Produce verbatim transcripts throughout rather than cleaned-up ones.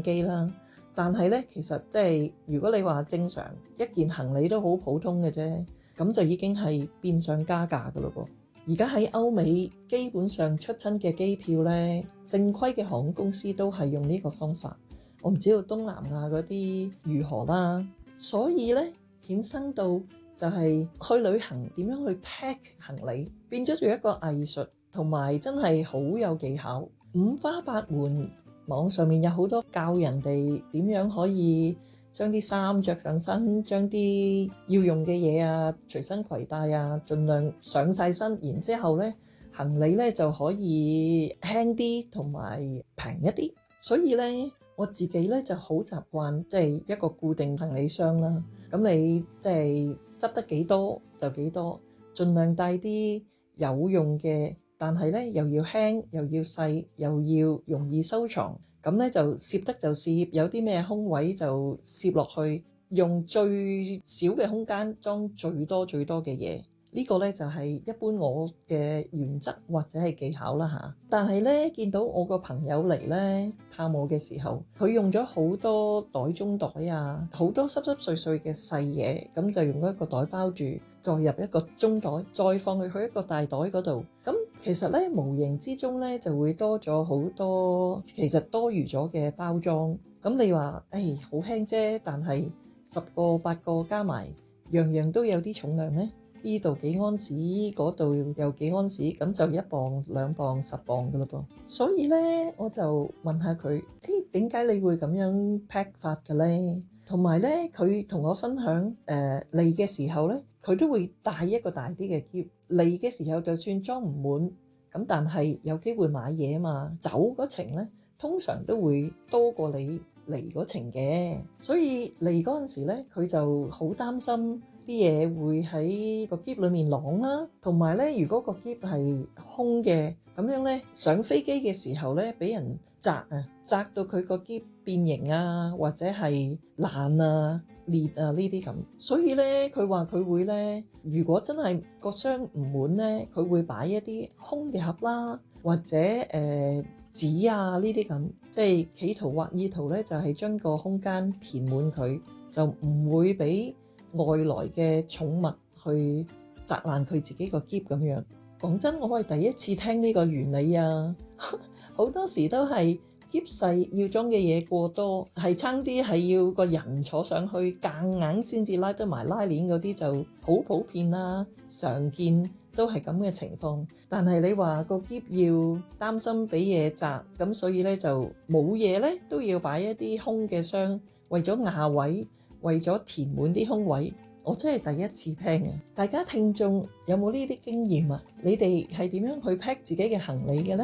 機啦。但係咧，其實即係如果你話正常一件行李都好普通嘅啫，咁就已經係變相加價噶咯噃。而家喺歐美基本上出親嘅機票咧，正規嘅航空公司都係用呢個方法。我唔知道東南亞嗰啲如何啦。所以咧，衍生到就係去旅行點樣去 pack 行李，變咗做一個藝術，同埋真係好有技巧，五花八門。網上面有好多教人哋點樣可以將啲衫着上身，將啲要用嘅嘢啊隨身攜帶啊，盡量上晒身，然之後咧行李咧就可以輕啲同埋平一啲。所以咧我自己咧就好習慣即係一個固定行李箱啦。咁你即係執得幾多就幾多，盡量帶啲有用嘅。但係咧又要輕又要細又要容易收藏，咁咧就攝得就攝，有啲咩空位就攝落去，用最少嘅空間裝最多最多嘅嘢。呢個咧就係一般我嘅原則或者係技巧啦嚇。但係咧見到我個朋友嚟咧探我嘅時候，佢用咗好多袋中袋啊，好多濕濕碎碎嘅細嘢，咁就用一個袋包住，再入一個中袋，再放去去一個大袋嗰度。咁其實咧無形之中咧就會多咗好多其實多餘咗嘅包裝。咁你話誒好輕啫，但係十個八個加埋，樣樣都有啲重量咧。呢度幾安士，嗰度又幾安士，咁就一磅、兩磅、十磅㗎喇噃。所以咧，我就問下佢，誒點解你會咁樣 pack 法嘅咧？同埋咧，佢同我分享，誒嚟嘅時候咧，佢都會帶一個大啲嘅篋。嚟嘅時候就算裝唔滿，咁但係有機會買嘢啊嘛。走嗰程咧，通常都會多過你嚟嗰程嘅。所以嚟嗰陣時咧，佢就好擔心啲嘢會喺個篋裏面啷啦，同埋咧，如果個篋係空嘅，咁樣咧上飛機嘅時候咧，俾人砸啊，砸到佢個篋變形啊，或者係爛啊、裂啊呢啲咁。所以咧，佢話佢會咧，如果真係個箱唔滿咧，佢會擺一啲空嘅盒啦，或者誒紙啊呢啲咁，即係企圖或意圖咧，就係將個空間填滿佢，就唔會俾外來嘅寵物去砸爛佢自己個篋咁樣。講真，我係第一次聽呢個原理啊！好多時都係篋細要裝嘅嘢過多，係差啲係要個人坐上去夾硬先至拉得埋拉鏈嗰啲就好普遍啦，常見都係咁嘅情況。但係你話個篋要擔心俾嘢砸，咁所以咧就冇嘢咧都要擺一啲空嘅箱，為咗壓位。為咗填滿啲空位，我真係第一次聽啊！大家聽眾有冇呢啲經驗啊？你哋係點樣去 pack 自己嘅行李嘅呢？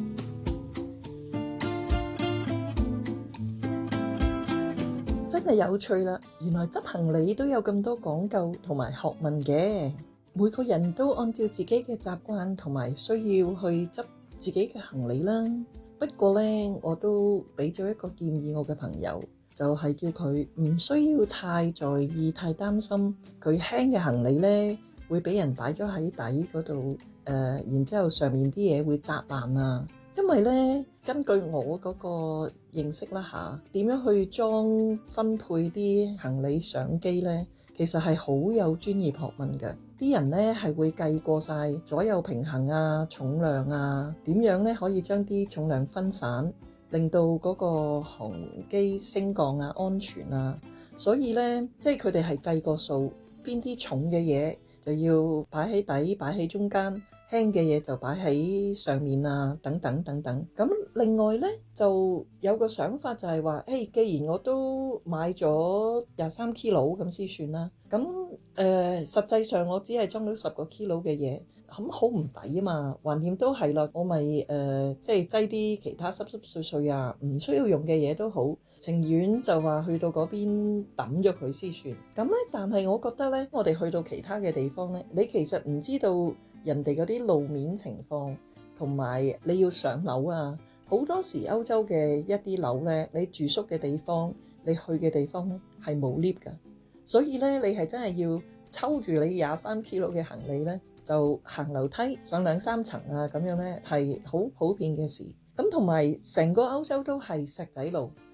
真係有趣啦！原來執行李都有咁多講究同埋學問嘅，每個人都按照自己嘅習慣同埋需要去執自己嘅行李啦。不過呢，我都俾咗一個建議我嘅朋友。就係叫佢唔需要太在意、太擔心佢輕嘅行李咧，會俾人擺咗喺底嗰度，誒、呃，然之後上面啲嘢會砸爛啊。因為咧，根據我嗰個認識啦嚇，點樣去裝分配啲行李上機咧，其實係好有專業學問嘅。啲人咧係會計過晒左右平衡啊、重量啊，點樣咧可以將啲重量分散。令到嗰個航機升降啊、安全啊，所以咧，即係佢哋係計個數，邊啲重嘅嘢就要擺喺底、擺喺中間，輕嘅嘢就擺喺上面啊，等等等等。咁另外咧，就有個想法就係話，誒，既然我都買咗廿三 kilo 咁先算啦，咁誒，實際上我只係裝到十個 kilo 嘅嘢。咁好唔抵啊嘛，橫掂都係啦，我咪誒、呃、即係擠啲其他濕濕碎碎啊，唔需要用嘅嘢都好，情願就話去到嗰邊抌咗佢先算。咁咧，但係我覺得咧，我哋去到其他嘅地方咧，你其實唔知道人哋嗰啲路面情況，同埋你要上樓啊，好多時歐洲嘅一啲樓咧，你住宿嘅地方，你去嘅地方咧係冇 lift 㗎，所以咧你係真係要抽住你廿三 kilo 嘅行李咧。就行樓梯上兩三層啊，咁樣咧係好普遍嘅事。咁同埋成個歐洲都係石仔路，